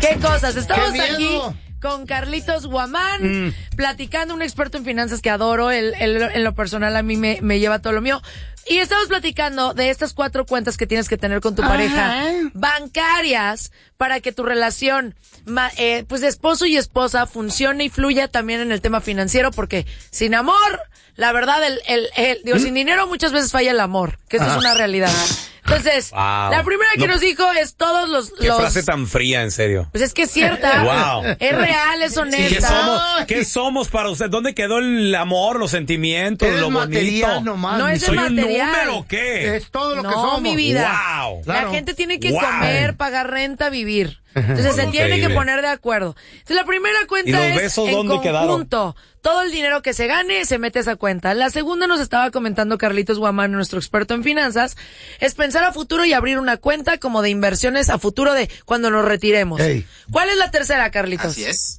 ¿Qué cosas? Estamos aquí con Carlitos Guamán, platicando, un experto en finanzas que adoro. Él, en lo personal, a mí me lleva todo lo mío. Y estamos platicando de estas 4 cuentas que tienes que tener con tu pareja bancarias para que tu relación, pues de esposo y esposa, funcione y fluya también en el tema financiero, porque sin amor, la verdad, sin dinero muchas veces falla el amor, que eso es una realidad. Entonces, la primera que nos dijo es todos los... Qué frase tan fría, en serio. Pues es que es cierta. Wow. Es real, es honesta. ¿Qué somos para usted? ¿Dónde quedó el amor, los sentimientos, lo bonito? Nomás. No es el ¿Soy material. un número o qué? Es todo lo que No, somos. mi vida. Wow. Claro. La gente tiene que Wow. comer, pagar renta, vivir. Entonces se tiene Increíble. que poner de acuerdo. Entonces la primera ¿Y cuenta los es besos en dónde conjunto. Todo el dinero que se gane se mete a esa cuenta. La segunda, nos estaba comentando Carlitos Guamán, nuestro experto en finanzas, es pensar a futuro y abrir una cuenta como de inversiones a futuro de cuando nos retiremos. Hey. ¿Cuál es la tercera, Carlitos? Así es.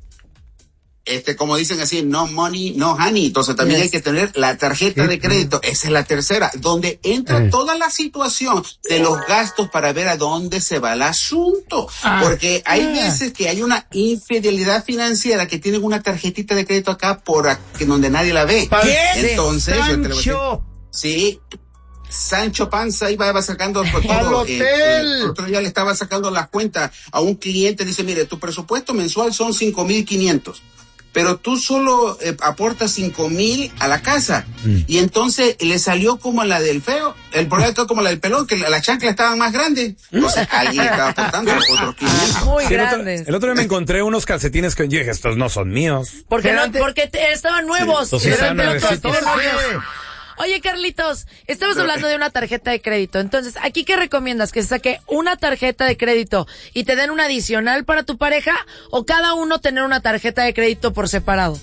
Como dicen así, no money, no honey. Entonces también hay que tener la tarjeta de crédito. Esa es la tercera, donde entra toda la situación de los gastos para ver a dónde se va el asunto. Porque hay veces que hay una infidelidad financiera que tienen una tarjetita de crédito acá donde nadie la ve. ¿Qué? Entonces, yo te lo voy a decir. Sancho. Sí. Sancho Panza iba sacando por todo. ¡Al hotel! El otro día le estaba sacando las cuentas a un cliente. Dice, mire, tu presupuesto mensual son 5,500. Pero tú solo aportas 5,000 a la casa. Y entonces le salió como la del feo. El problema es como la del pelón, que la chancla estaba más grande. Entonces alguien estaba aportando otros 500. Muy Sí, grandes. el otro día me encontré unos calcetines que yo dije, estos no son míos. Porque estaban nuevos. Sí, Y de estaban repente otros nuevecitos. tienen hoyos. Oye, Carlitos, estamos hablando de una tarjeta de crédito. Entonces, ¿aquí qué recomiendas? ¿Que se saque una tarjeta de crédito y te den una adicional para tu pareja? ¿O cada uno tener una tarjeta de crédito por separado?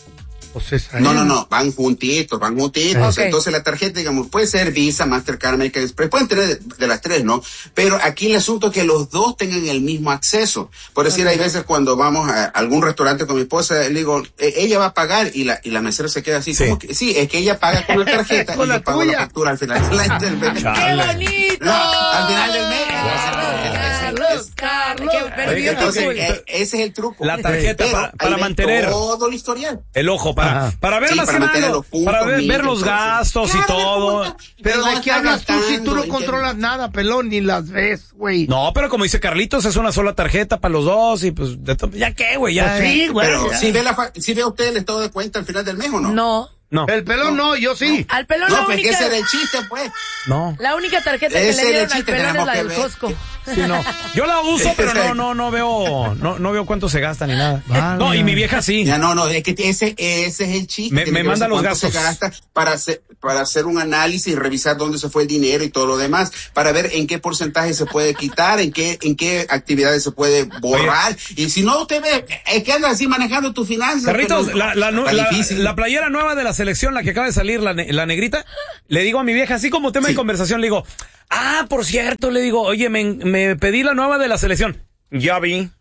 No, van juntitos. Okay. Entonces la tarjeta, digamos, puede ser Visa, Mastercard, American Express, pueden tener de las tres, ¿no? Pero aquí el asunto es que los dos tengan el mismo acceso. Por decir, hay veces cuando vamos a algún restaurante con mi esposa, le digo, ella va a pagar y la mesera se queda así, como que, sí, es que ella paga con la tarjeta y yo pago la factura al final del mes. ¡Qué bonito! No, al final del mes. Carlos. Entonces, ese es el truco. La tarjeta para mantener todo el historial. el ojo, para ver más que nada, para ver los gastos y todo. Pero ¿de qué hablas tú si tú no controlas nada, pelón, ni las ves, güey? No, pero como dice Carlitos, es una sola tarjeta para los dos y pues, ya qué, güey, ya. Pues sí, güey. Pero si ve usted el estado de cuenta al final del mes o no. No. El pelón no, yo sí. Al pelón No, la pues que única... ese era el chiste, pues. No. La única tarjeta que Ese le era el dieron al chiste, pelón es tenemos la que del ver. Costco. Sí, no. Yo la uso, pero no veo cuánto se gasta ni nada. No, y mi vieja sí. Ya no, es que ese es el chiste. Me Tiene que manda ver los cuánto gastos. se gasta para hacer un análisis y revisar dónde se fue el dinero y todo lo demás, para ver en qué porcentaje se puede quitar, en qué actividades se puede borrar. Y si no, usted ve, es que anda así manejando tus finanzas. Carlitos, difícil. la playera nueva de la selección, la que acaba de salir, la negrita, le digo a mi vieja, así como tema de conversación, le digo, por cierto, le digo, oye, me pedí la nueva de la selección. Ya vi.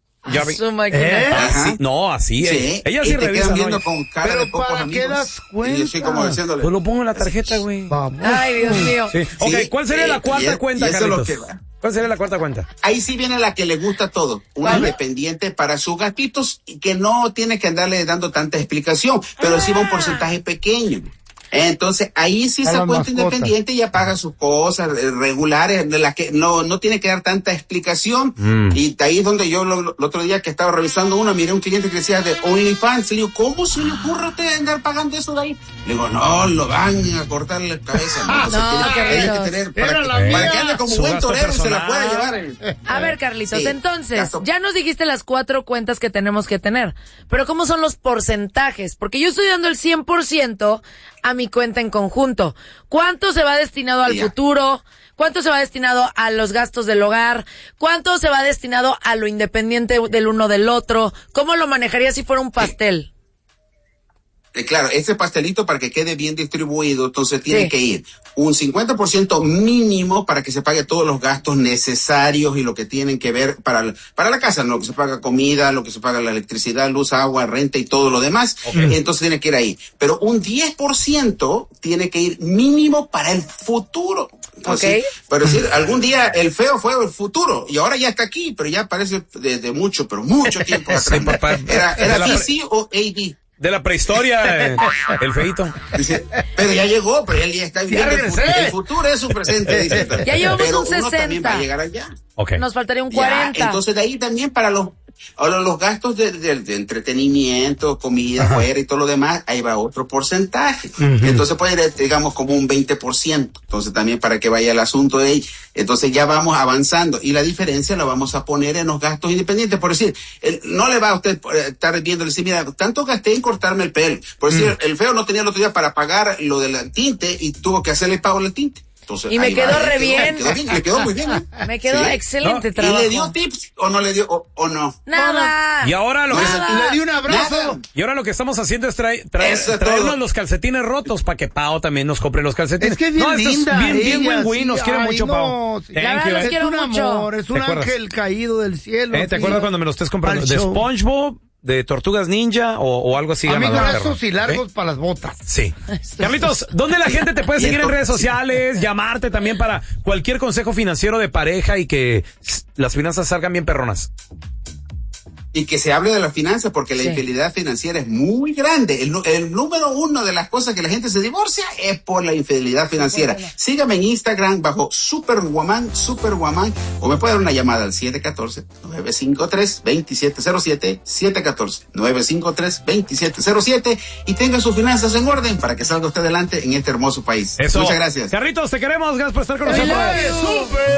Oh my goodness. Así. Sí, Ella y sí te revisa. quedan viendo ¿no? con cara Pero de pocos ¿para amigos. qué das cuenta? Y yo estoy como diciéndole. Pues lo pongo en la tarjeta, güey. Vamos. Ay, Dios mío. Sí. Ok, ¿cuál sería la cuarta cuenta, y eso es lo Carlitos? que va. ¿Cuál sería la cuarta cuenta? Ahí sí viene la que le gusta todo, una independiente para sus gatitos y que no tiene que andarle dando tanta explicación, pero sí va un porcentaje pequeño. Entonces, ahí sí esa cuenta independiente ya paga sus cosas regulares, de las que no tiene que dar tanta explicación. Y ahí es donde yo el otro día que estaba revisando una, miré un cliente que decía de OnlyFans. Le digo, ¿cómo se le ocurre a usted andar pagando eso de ahí? Le digo, no, lo van a cortar la cabeza. Hay que tener, para que ande como buen torero y se la pueda llevar. A ver, Carlitos, Sí, entonces, ya nos dijiste las 4 cuentas que tenemos que tener, pero ¿cómo son los porcentajes? Porque yo estoy dando el 100% a mi cuenta en conjunto. ¿Cuánto se va destinado al futuro? ¿Cuánto se va destinado a los gastos del hogar? ¿Cuánto se va destinado a lo independiente del uno del otro? ¿Cómo lo manejaría si fuera un pastel? Claro, ese pastelito para que quede bien distribuido, entonces tiene que ir un 50% mínimo para que se pague todos los gastos necesarios y lo que tienen que ver para la casa, ¿no? Lo que se paga comida, lo que se paga la electricidad, luz, agua, renta y todo lo demás. Entonces tiene que ir ahí. Pero un 10% tiene que ir mínimo para el futuro. Entonces, pero si algún día el feo fue el futuro y ahora ya está aquí, pero ya parece de mucho tiempo atrás. Era DC o AD. De la prehistoria, el feíto. Dice, pero ya llegó, pero él ya está viviendo el futuro es su presente, dice. Ya llevamos pero un 60. Uno también va a llegar allá. Nos faltaría un 40. Ya, entonces de ahí también para los gastos de entretenimiento, comida afuera y todo lo demás, ahí va otro porcentaje. Entonces puede ir, digamos, como un 20%. Entonces también para que vaya el asunto de ahí. Entonces ya vamos avanzando. Y la diferencia la vamos a poner en los gastos independientes. Por decir, no le va a usted estar viendo, decir, mira, tanto gasté en cortarme el pelo. Por decir, el feo no tenía el otro día para pagar lo del tinte y tuvo que hacerle pago al tinte. Entonces, y me quedó re bien. Le quedó muy bien. Me quedó excelente trabajo. ¿Y le dio tips o no le dio o no? Nada. Y ahora lo que le di un abrazo. Nada. Y ahora lo que estamos haciendo es traernos los calcetines rotos para que Pao también nos compre los calcetines. Es que es bien linda. Bien buen güey, nos quiere mucho, Pao. La verdad los quiero mucho. Amor, es un ángel caído del cielo. ¿Te acuerdas cuando me lo estés comprando? ¿De SpongeBob? ¿De Tortugas Ninja o algo así? Amigos gruesos y largos para las botas. Sí. Carlitos, ¿dónde la gente te puede seguir en redes sociales? Llamarte también para cualquier consejo financiero de pareja y que las finanzas salgan bien perronas. Y que se hable de las finanzas porque la infidelidad financiera es muy grande. El número uno de las cosas que la gente se divorcia es por la infidelidad financiera. Sígame en Instagram bajo Superwoman, o me puede dar una llamada al 714-953-2707, 714-953-2707 y tenga sus finanzas en orden para que salga usted adelante en este hermoso país. Eso. Muchas gracias. Carlitos, te queremos. Gracias por estar con nosotros.